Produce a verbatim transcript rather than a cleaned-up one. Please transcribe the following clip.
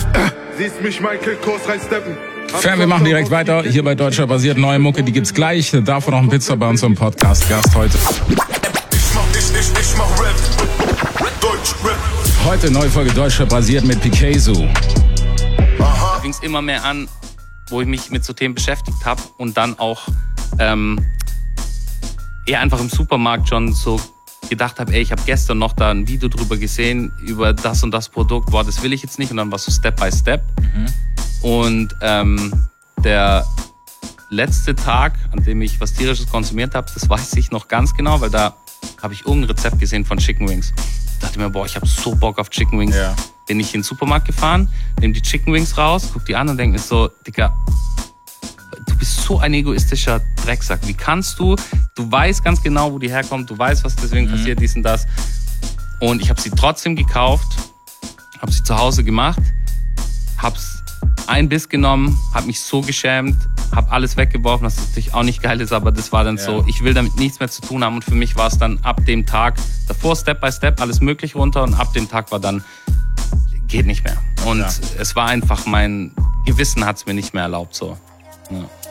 nicht, äh, siehst mich Michael Kors reinsteppen. Fern, wir machen direkt weiter. Hier bei Deutscher basiert neue Mucke, die gibt's gleich. Davon noch ein Pizza bei uns im Podcast. Gast heute. Ich mach, ich, ich, ich mach Rap. Deutsch Rap. Heute neue Folge Deutscher basiert mit Picasso. Da fing es immer mehr an, wo ich mich mit so Themen beschäftigt habe und dann auch ähm, eher einfach im Supermarkt schon so gedacht habe, ey, ich habe gestern noch da ein Video drüber gesehen, über das und das Produkt, boah, das will ich jetzt nicht. Und dann war es so Step by Step. Mhm. Und ähm, der letzte Tag, an dem ich was Tierisches konsumiert habe, das weiß ich noch ganz genau, weil da habe ich irgendein Rezept gesehen von Chicken Wings. Ich dachte mir, boah, ich habe so Bock auf Chicken Wings. Ja. Bin ich in den Supermarkt gefahren, nehme die Chicken Wings raus, guck die an und denke mir so, Digga, du bist so ein egoistischer Drecksack. Wie kannst du, du weißt ganz genau, wo die herkommt, du weißt, was deswegen mhm. passiert, dies und das. Und ich habe sie trotzdem gekauft, habe sie zu Hause gemacht, hab's einen Biss genommen, habe mich so geschämt, habe alles weggeworfen, was natürlich auch nicht geil ist, aber das war dann ja. so, ich will damit nichts mehr zu tun haben und für mich war es dann ab dem Tag, davor Step by Step alles möglich runter und ab dem Tag war dann, geht nicht mehr. Und ja. es war einfach, mein Gewissen hat es mir nicht mehr erlaubt so. Ja.